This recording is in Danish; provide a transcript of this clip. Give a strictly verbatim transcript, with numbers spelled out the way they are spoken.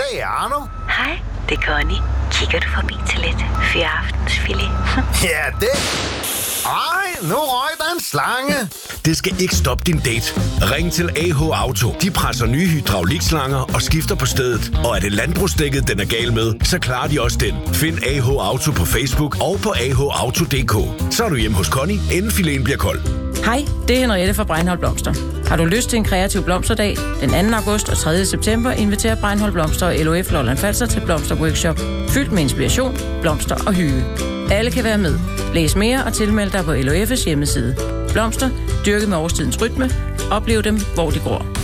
det er Arno. Hej, det er Connie. Kigger du forbi til lidt fyraftensfilet? Ja, det... Ej, nu røg der en slange. Det skal ikke stoppe din date. Ring til A H Auto. De presser nye hydraulikslanger og skifter på stedet. Og er det landbrugsdækket, den er gal med, så klarer de også den. Find A H Auto på Facebook og på a h auto punktum d k. Så er du hjemme hos Connie, inden filéen bliver kold. Hej, det er Henriette fra Breinholt Blomster. Har du lyst til en kreativ blomsterdag? Den anden august og tredje september inviterer Breinholt Blomster og L O F Lolland Falster til blomsterworkshop. Fyldt med inspiration, blomster og hygge. Alle kan være med. Læs mere og tilmeld dig på L O F's hjemmeside. Blomster, dyrket med årstidens rytme. Oplev dem, hvor de gror.